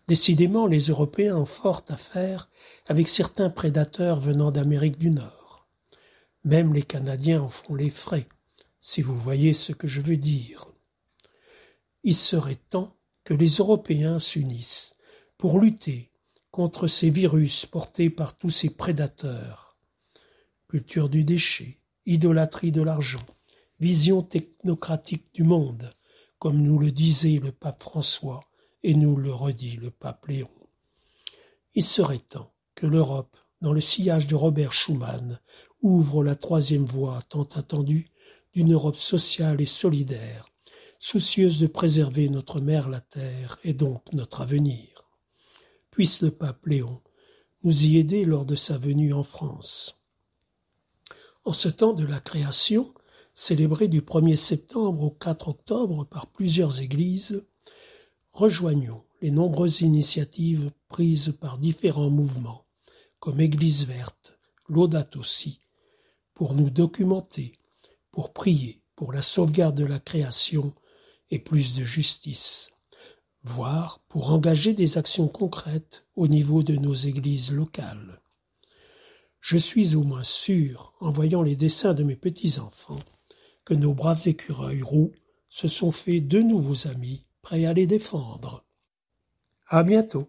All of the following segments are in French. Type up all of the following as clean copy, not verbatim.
Décidément, les Européens ont fort à faire avec certains prédateurs venant d'Amérique du Nord. Même les Canadiens en font les frais, si vous voyez ce que je veux dire. Il serait temps que les Européens s'unissent pour lutter contre ces virus portés par tous ces prédateurs. Culture du déchet, idolâtrie de l'argent, vision technocratique du monde, comme nous le disait le pape François et nous le redit le pape Léon. Il serait temps que l'Europe, dans le sillage de Robert Schuman, ouvre la troisième voie tant attendue d'une Europe sociale et solidaire, soucieuse de préserver notre mère la terre et donc notre avenir. Puisse le pape Léon nous y aider lors de sa venue en France. En ce temps de la création, célébré du 1er septembre au 4 octobre par plusieurs églises, rejoignons les nombreuses initiatives prises par différents mouvements, comme Église verte, Laudato Si, pour nous documenter, pour prier pour la sauvegarde de la création et plus de justice, voire pour engager des actions concrètes au niveau de nos églises locales. Je suis au moins sûr, en voyant les dessins de mes petits-enfants, que nos braves écureuils roux se sont fait de nouveaux amis prêts à les défendre. À bientôt.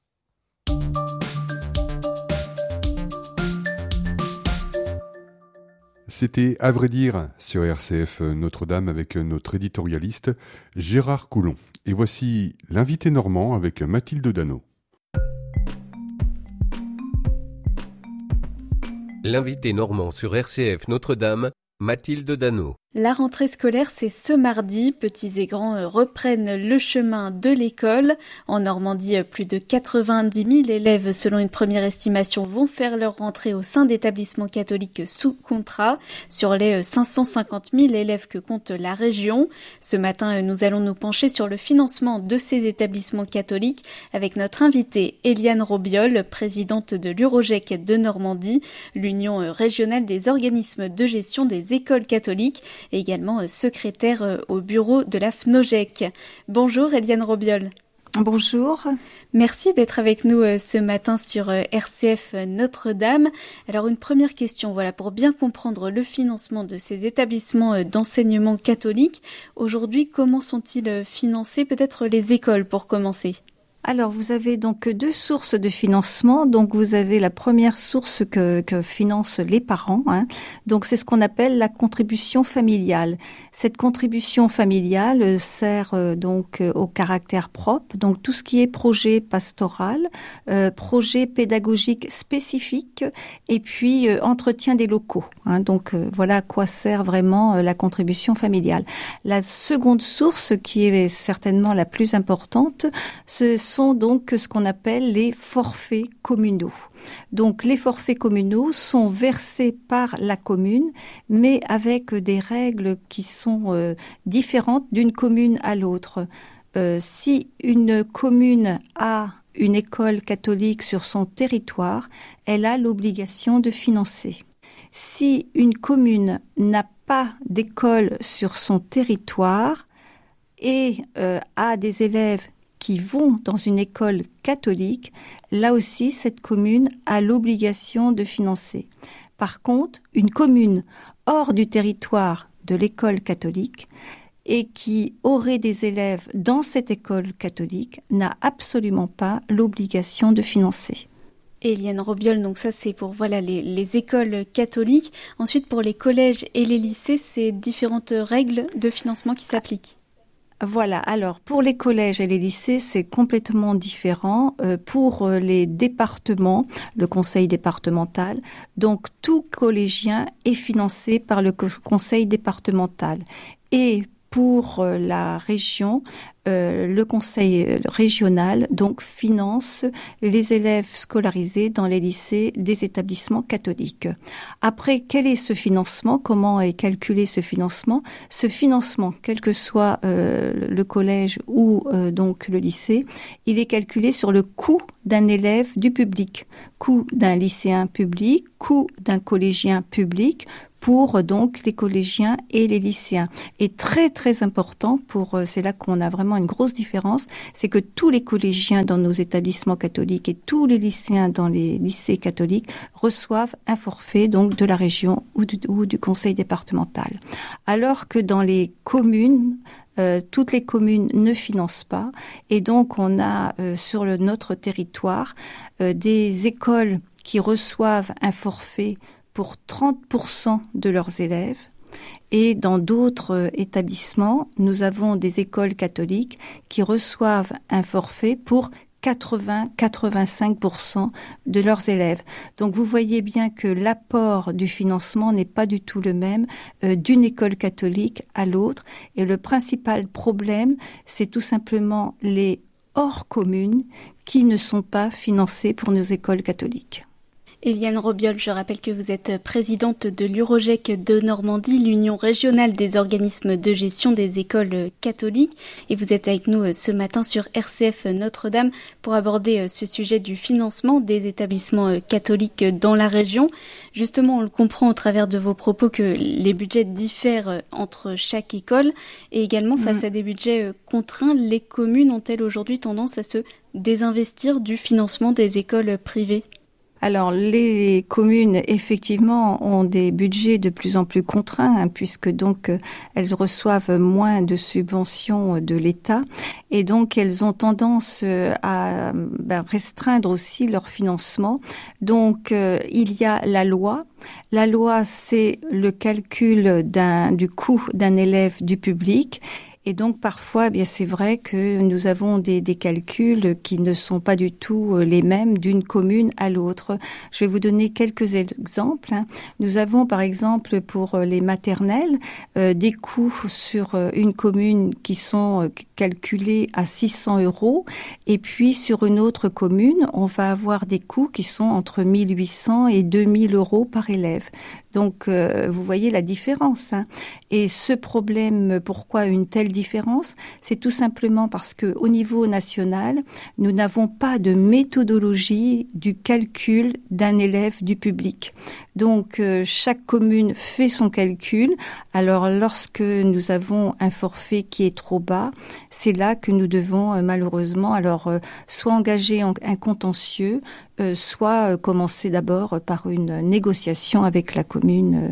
C'était À vrai dire sur RCF Notre-Dame avec notre éditorialiste Gérard Coulon. Et voici l'invité normand avec Mathilde Dano. L'invité normand sur RCF Notre-Dame, Mathilde Dano. La rentrée scolaire, c'est ce mardi. Petits et grands reprennent le chemin de l'école. En Normandie, plus de 90 000 élèves, selon une première estimation, vont faire leur rentrée au sein d'établissements catholiques sous contrat, sur les 550 000 élèves que compte la région. Ce matin, nous allons nous pencher sur le financement de ces établissements catholiques avec notre invitée Eliane Robiol, présidente de l'Urogec de Normandie, l'Union régionale des organismes de gestion des écoles catholiques, et également secrétaire au bureau de la FNOGEC. Bonjour Eliane Robiol. Bonjour. Merci d'être avec nous ce matin sur RCF Notre-Dame. Alors une première question, pour bien comprendre le financement de ces établissements d'enseignement catholique. Aujourd'hui, comment sont-ils financés? Peut-être les écoles pour commencer. Alors, vous avez donc deux sources de financement. Donc, vous avez la première source que financent les parents. Donc, c'est ce qu'on appelle la contribution familiale. Cette contribution familiale sert donc au caractère propre. Donc, tout ce qui est projet pastoral, projet pédagogique spécifique, et puis entretien des locaux. Donc, voilà à quoi sert vraiment la contribution familiale. La seconde source, qui est certainement la plus importante, ce sont donc ce qu'on appelle les forfaits communaux. Donc les forfaits communaux sont versés par la commune, mais avec des règles qui sont différentes d'une commune à l'autre. Si une commune a une école catholique sur son territoire, elle a l'obligation de financer. Si une commune n'a pas d'école sur son territoire et a des élèves qui vont dans une école catholique, là aussi, cette commune a l'obligation de financer. Par contre, une commune hors du territoire de l'école catholique et qui aurait des élèves dans cette école catholique n'a absolument pas l'obligation de financer. Eliane Robiol, donc ça c'est pour les écoles catholiques. Ensuite, pour les collèges et les lycées, c'est différentes règles de financement qui s'appliquent. Voilà, alors pour les collèges et les lycées, c'est complètement différent. Pour les départements, le conseil départemental, donc tout collégien est financé par le conseil départemental. Et pour la région, le conseil régional donc finance les élèves scolarisés dans les lycées des établissements catholiques. Après, quel est ce financement? Comment est calculé ce financement? Ce financement, quel que soit le collège ou donc le lycée, il est calculé sur le coût d'un élève du public, coût d'un lycéen public, coût d'un collégien public, pour donc les collégiens et les lycéens. Et très très important c'est là qu'on a vraiment une grosse différence, c'est que tous les collégiens dans nos établissements catholiques et tous les lycéens dans les lycées catholiques reçoivent un forfait donc de la région ou du conseil départemental. Alors que dans les communes, toutes les communes ne financent pas, et donc on a sur notre territoire des écoles qui reçoivent un forfait pour 30% de leurs élèves. Et dans d'autres établissements, nous avons des écoles catholiques qui reçoivent un forfait pour 80-85% de leurs élèves. Donc vous voyez bien que l'apport du financement n'est pas du tout le même d'une école catholique à l'autre. Et le principal problème, c'est tout simplement les hors communes qui ne sont pas financées pour nos écoles catholiques. Eliane Robiol, je rappelle que vous êtes présidente de l'Urogec de Normandie, l'Union régionale des organismes de gestion des écoles catholiques, et vous êtes avec nous ce matin sur RCF Notre-Dame pour aborder ce sujet du financement des établissements catholiques dans la région. Justement, on le comprend au travers de vos propos que les budgets diffèrent entre chaque école, et également face à des budgets contraints, les communes ont-elles aujourd'hui tendance à se désinvestir du financement des écoles privées ? Alors, les communes, effectivement, ont des budgets de plus en plus contraints, puisque donc elles reçoivent moins de subventions de l'État, et donc elles ont tendance à restreindre aussi leur financement. Donc, il y a la loi. La loi, c'est le calcul du coût d'un élève du public. Et donc parfois, bien c'est vrai que nous avons des calculs qui ne sont pas du tout les mêmes d'une commune à l'autre. Je vais vous donner quelques exemples. Nous avons par exemple pour les maternelles des coûts sur une commune qui sont calculés à 600 €, et puis sur une autre commune, on va avoir des coûts qui sont entre 1800 et 2000 € par élève. Donc, vous voyez la différence. Et ce problème, pourquoi une telle différence ? C'est tout simplement parce que au niveau national, nous n'avons pas de méthodologie du calcul d'un élève du public. Donc, chaque commune fait son calcul. Alors, lorsque nous avons un forfait qui est trop bas, c'est là que nous devons malheureusement soit engager un contentieux, soit commencer d'abord par une négociation avec la commune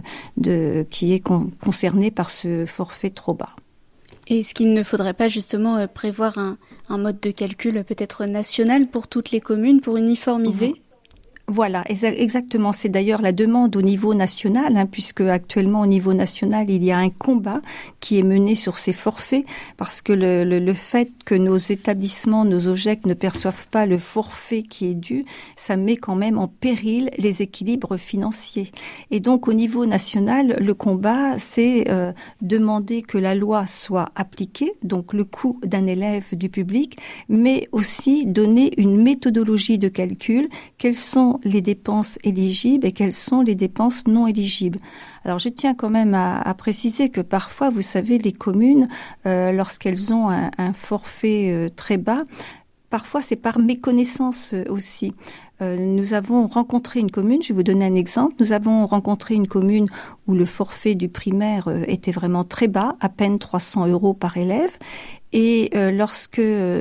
qui est concernée par ce forfait trop bas. Et est-ce qu'il ne faudrait pas justement prévoir un mode de calcul peut-être national pour toutes les communes pour uniformiser ? Voilà, exactement. C'est d'ailleurs la demande au niveau national, puisque actuellement au niveau national, il y a un combat qui est mené sur ces forfaits, parce que le fait que nos établissements, nos OGEC ne perçoivent pas le forfait qui est dû, ça met quand même en péril les équilibres financiers. Et donc au niveau national, le combat, c'est demander que la loi soit appliquée, donc le coût d'un élève du public, mais aussi donner une méthodologie de calcul. Quelles sont les dépenses éligibles et quelles sont les dépenses non éligibles. Alors je tiens quand même à préciser que parfois, vous savez, les communes, lorsqu'elles ont un forfait très bas, parfois c'est par méconnaissance aussi. Nous avons rencontré une commune, je vais vous donner un exemple, nous avons rencontré une commune où le forfait du primaire était vraiment très bas, à peine 300 € par élève. Et lorsque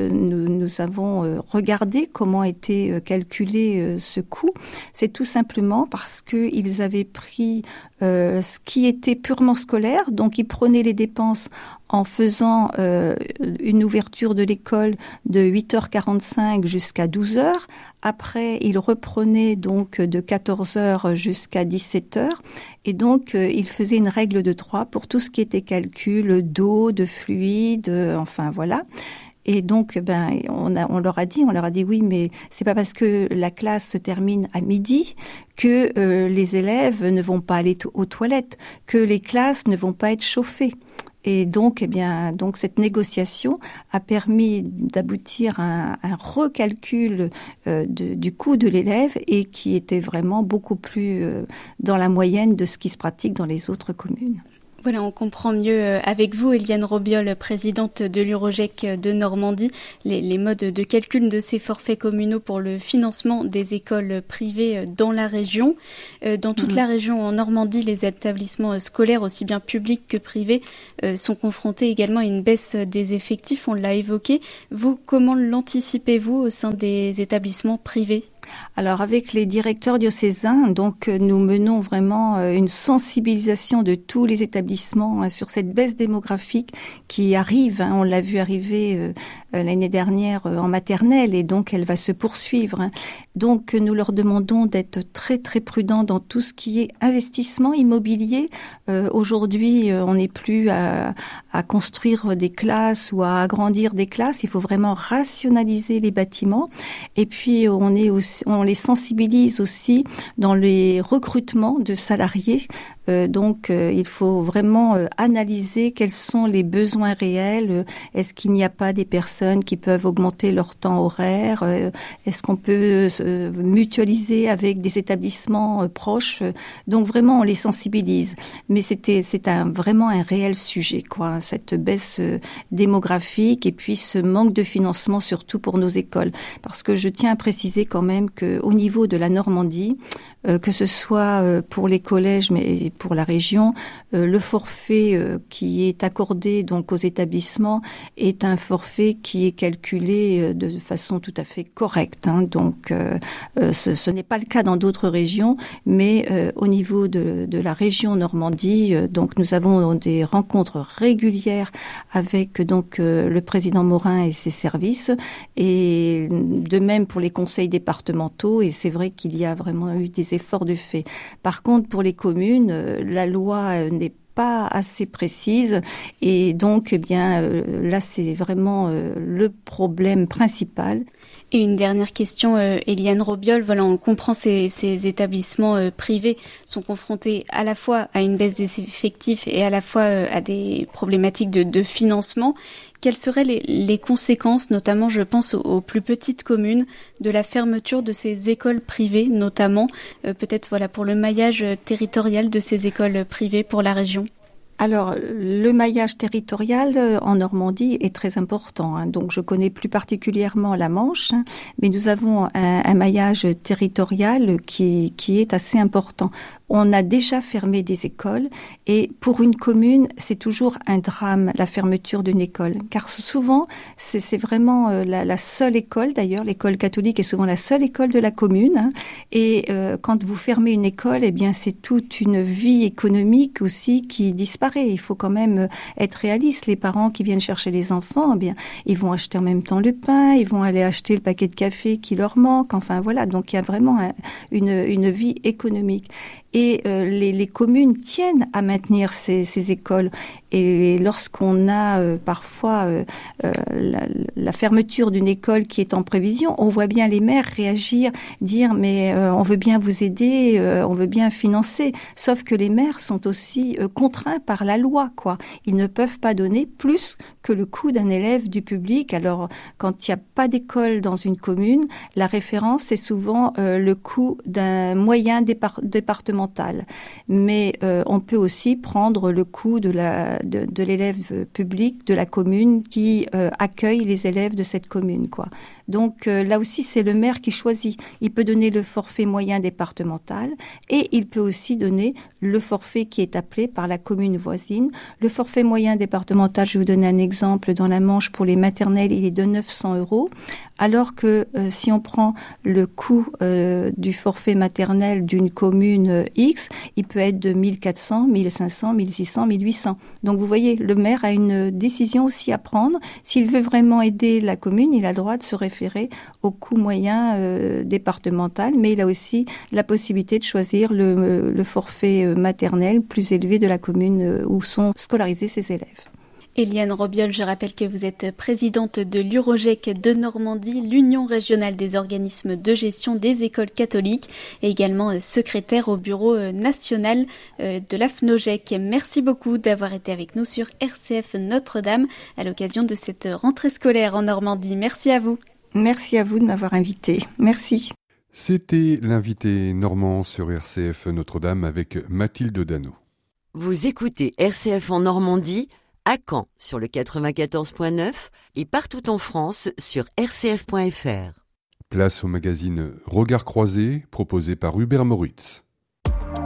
nous avons regardé comment était calculé ce coût, c'est tout simplement parce qu'ils avaient pris ce qui était purement scolaire, donc ils prenaient les dépenses en faisant une ouverture de l'école de 8h45 jusqu'à 12h. Après, ils reprenaient donc de 14h jusqu'à 17h. Et donc, ils faisaient une règle de 3 pour tout ce qui était calcul d'eau, de fluide, enfin voilà. Et donc, on leur a dit oui, mais c'est pas parce que la classe se termine à midi que les élèves ne vont pas aller aux toilettes, que les classes ne vont pas être chauffées. Et donc, donc cette négociation a permis d'aboutir à un recalcul du coût de l'élève et qui était vraiment beaucoup plus dans la moyenne de ce qui se pratique dans les autres communes. Voilà, on comprend mieux avec vous, Eliane Robiol, présidente de l'Urogec de Normandie, les modes de calcul de ces forfaits communaux pour le financement des écoles privées dans la région. Dans toute la région en Normandie, les établissements scolaires, aussi bien publics que privés, sont confrontés également à une baisse des effectifs, on l'a évoqué. Vous, comment l'anticipez-vous au sein des établissements privés ? Alors avec les directeurs diocésains, donc nous menons vraiment une sensibilisation de tous les établissements sur cette baisse démographique qui arrive. On l'a vu arriver l'année dernière en maternelle et donc elle va se poursuivre. Donc nous leur demandons d'être très très prudents dans tout ce qui est investissement immobilier. Aujourd'hui, on n'est plus à construire des classes ou à agrandir des classes. Il faut vraiment rationaliser les bâtiments. Et puis on les sensibilise aussi dans les recrutements de salariés. Donc, il faut vraiment analyser quels sont les besoins réels. Est-ce qu'il n'y a pas des personnes qui peuvent augmenter leur temps horaire ? Est-ce qu'on peut mutualiser avec des établissements proches ? Donc, vraiment, on les sensibilise. Mais c'est vraiment un réel sujet, quoi, cette baisse démographique et puis ce manque de financement, surtout pour nos écoles. Parce que je tiens à préciser quand même qu'au niveau de la Normandie, que ce soit pour les collèges, mais pour la région, le forfait qui est accordé donc aux établissements est un forfait qui est calculé de façon tout à fait correcte. Donc, ce n'est pas le cas dans d'autres régions, mais au niveau de la région Normandie, donc nous avons des rencontres régulières avec donc le président Morin et ses services, et de même pour les conseils départementaux. Et c'est vrai qu'il y a vraiment eu des efforts de fait. Par contre, pour les communes, la loi n'est pas assez précise et donc là c'est vraiment le problème principal. Et une dernière question, Eliane Robiol. Voilà, on comprend ces établissements privés sont confrontés à la fois à une baisse des effectifs et à la fois à des problématiques de financement. Quelles seraient les conséquences, notamment je pense aux plus petites communes, de la fermeture de ces écoles privées, notamment peut-être voilà pour le maillage territorial de ces écoles privées pour la région? Alors, le maillage territorial en Normandie est très important. Donc, je connais plus particulièrement la Manche, mais nous avons un maillage territorial qui est assez important. On a déjà fermé des écoles et pour une commune, c'est toujours un drame, la fermeture d'une école. Car souvent, c'est vraiment la seule école, d'ailleurs, l'école catholique est souvent la seule école de la commune. Et quand vous fermez une école, eh bien, c'est toute une vie économique aussi qui disparaît. Il faut quand même être réaliste. Les parents qui viennent chercher les enfants, eh bien, ils vont acheter en même temps le pain, ils vont aller acheter le paquet de café qui leur manque. Enfin, voilà. Donc, il y a vraiment une vie économique. Et les communes tiennent à maintenir ces écoles. Et lorsqu'on a parfois la fermeture d'une école qui est en prévision, on voit bien les maires réagir, dire mais on veut bien vous aider, on veut bien financer. Sauf que les maires sont aussi contraints par la loi, quoi. Ils ne peuvent pas donner plus que le coût d'un élève du public. Alors, quand il n'y a pas d'école dans une commune, la référence c'est souvent le coût d'un moyen départemental. Mais on peut aussi prendre le coût de l'élève public de la commune qui accueille les élèves de cette commune, quoi. Donc là aussi, c'est le maire qui choisit. Il peut donner le forfait moyen départemental et il peut aussi donner le forfait qui est appelé par la commune voisine. Le forfait moyen départemental, je vais vous donner un exemple. Dans la Manche, pour les maternelles, il est de 900 €, alors que si on prend le coût du forfait maternel d'une commune X, il peut être de 1400, 1500, 1600, 1800. Donc vous voyez, le maire a une décision aussi à prendre. S'il veut vraiment aider la commune, il a le droit de se référer au coût moyen départemental, mais il a aussi la possibilité de choisir le forfait maternel plus élevé de la commune où sont scolarisés ses élèves. Eliane Robiol, je rappelle que vous êtes présidente de l'Urogec de Normandie, l'Union régionale des organismes de gestion des écoles catholiques, et également secrétaire au bureau national de l'AFNOGEC. Merci beaucoup d'avoir été avec nous sur RCF Notre-Dame à l'occasion de cette rentrée scolaire en Normandie. Merci à vous. Merci à vous de m'avoir invité. Merci. C'était l'invité normand sur RCF Notre-Dame avec Mathilde Dano. Vous écoutez RCF en Normandie, à Caen sur le 94.9 et partout en France sur rcf.fr. Place au magazine Regard croisé proposé par Hubert Moritz.